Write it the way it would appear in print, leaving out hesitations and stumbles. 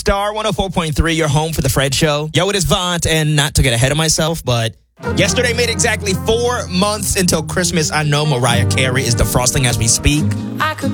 Star 104.3, your home for the Fred Show. Yo, it is Vaunt, and not to get ahead of myself, but yesterday made exactly 4 months until Christmas. I know Mariah Carey is defrosting as we speak. I could